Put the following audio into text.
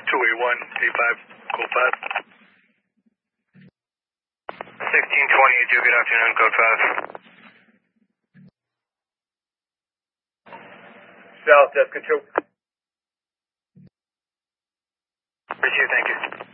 28185, code 5. 1622, good afternoon, code 5. South, Jessica 2. Appreciate it, thank you.